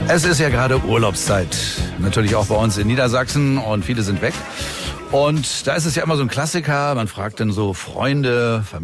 Es ist ja gerade Urlaubszeit, natürlich auch bei uns in Niedersachsen und viele sind weg. Und da ist es ja immer so ein Klassiker, man fragt dann so Freunde, Familie.